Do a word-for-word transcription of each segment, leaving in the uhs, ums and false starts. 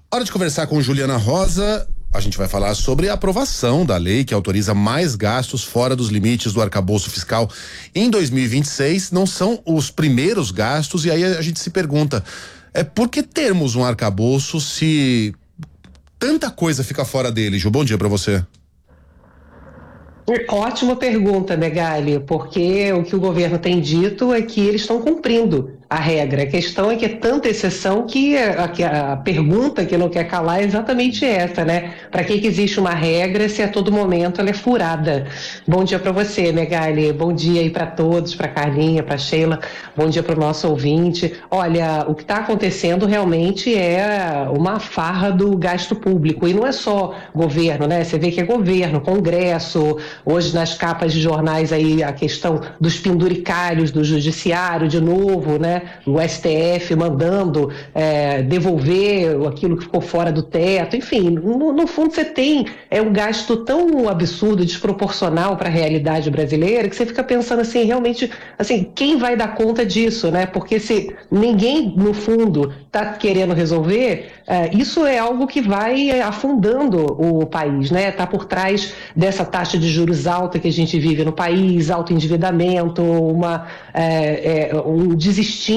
Hora de conversar com Juliana Rosa. A gente vai falar sobre a aprovação da lei que autoriza mais gastos fora dos limites do arcabouço fiscal em dois mil e vinte e seis. Não são os primeiros gastos, e aí a gente se pergunta, é por que termos um arcabouço se tanta coisa fica fora dele? Ju, bom dia pra você. Ótima pergunta, Megali, porque o que o governo tem dito é que eles estão cumprindo a regra. A questão é que é tanta exceção que a, a, a pergunta que não quer calar é exatamente essa, né? Para que, que existe uma regra se a todo momento ela é furada? Bom dia para você, Megali. Bom dia aí para todos, para Carlinha, para Sheila. Bom dia para o nosso ouvinte. Olha, o que está acontecendo realmente é uma farra do gasto público. E não é só governo, né? Você vê que é governo, Congresso, hoje nas capas de jornais aí a questão dos penduricários do judiciário de novo, né? O S T F mandando é, devolver aquilo que ficou fora do teto, enfim, no, no fundo você tem é um gasto tão absurdo, desproporcional para a realidade brasileira, que você fica pensando assim, realmente, assim, quem vai dar conta disso, né? Porque se ninguém, no fundo, está querendo resolver, é, isso é algo que vai afundando o país, né? Está por trás dessa taxa de juros alta que a gente vive no país, alto endividamento, uma, é, é, um desestímulo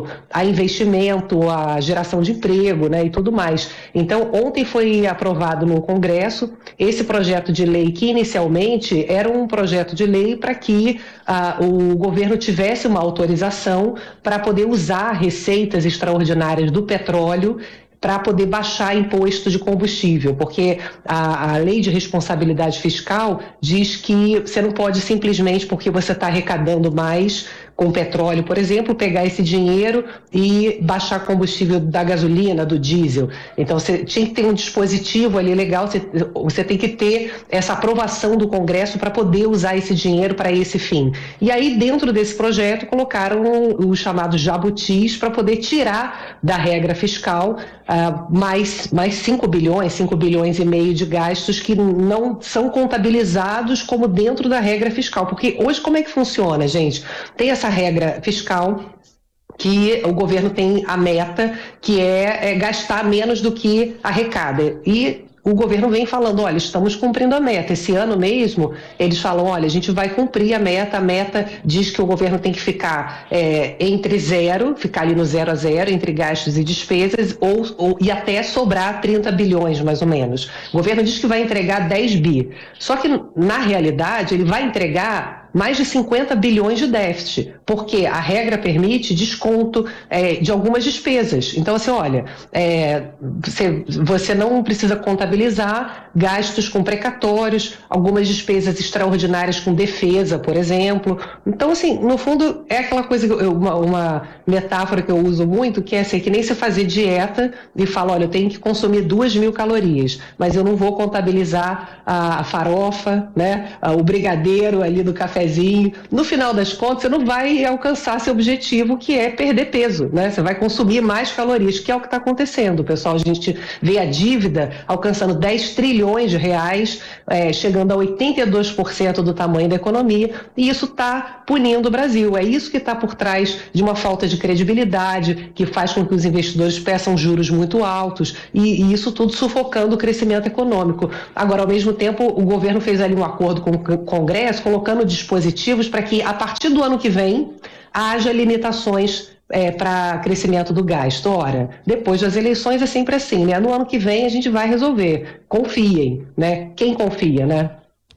a investimento, a geração de emprego, né, e tudo mais. Então, ontem foi aprovado no Congresso esse projeto de lei que inicialmente era um projeto de lei para que ah, o governo tivesse uma autorização para poder usar receitas extraordinárias do petróleo para poder baixar imposto de combustível, porque a, a lei de responsabilidade fiscal diz que você não pode simplesmente, porque você está arrecadando mais com petróleo, por exemplo, pegar esse dinheiro e baixar combustível da gasolina, do diesel. Então, você tinha que ter um dispositivo ali legal, você, você tem que ter essa aprovação do Congresso para poder usar esse dinheiro para esse fim. E aí, dentro desse projeto, colocaram os chamados jabutis para poder tirar da regra fiscal uh, mais, mais cinco bilhões, cinco bilhões e meio de gastos que não são contabilizados como dentro da regra fiscal. Porque hoje como é que funciona, gente? Tem essa regra fiscal que o governo tem a meta, que é, é gastar menos do que arrecada. E o governo vem falando, olha, estamos cumprindo a meta. Esse ano mesmo, eles falam, olha, a gente vai cumprir a meta. A meta diz que o governo tem que ficar é, entre zero, ficar ali no zero a zero, entre gastos e despesas, ou, ou, e até sobrar trinta bilhões, mais ou menos. O governo diz que vai entregar dez bi. Só que, na realidade, ele vai entregar mais de cinquenta bilhões de déficit, porque a regra permite desconto é, de algumas despesas. Então, assim, olha, é, você, você não precisa contabilizar gastos com precatórios, algumas despesas extraordinárias com defesa, por exemplo. Então, assim, no fundo, é aquela coisa, uma, uma metáfora que eu uso muito, que é assim, que nem você fazer dieta e fala, olha, eu tenho que consumir duas mil calorias, mas eu não vou contabilizar a, a farofa, né, o brigadeiro ali do café. No final das contas, você não vai alcançar seu objetivo, que é perder peso, né? Você vai consumir mais calorias, que é o que está acontecendo, pessoal. A gente vê a dívida alcançando dez trilhões de reais, é, chegando a oitenta e dois por cento do tamanho da economia, e isso está punindo o Brasil. É isso que está por trás de uma falta de credibilidade, que faz com que os investidores peçam juros muito altos, e, e isso tudo sufocando o crescimento econômico. Agora, ao mesmo tempo, o governo fez ali um acordo com o Congresso, colocando dispositivos para que, a partir do ano que vem, haja limitações é, para crescimento do gasto. Ora, depois das eleições é sempre assim, né? No ano que vem a gente vai resolver. Confiem, né? Quem confia, né?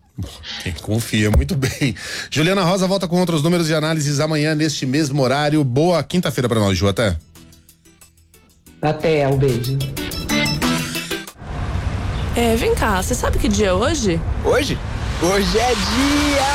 Quem confia, muito bem. Juliana Rosa volta com outros números e análises amanhã neste mesmo horário. Boa quinta-feira para nós, Ju, até. Até, um beijo. É, vem cá, você sabe que dia é hoje? Hoje? Hoje é dia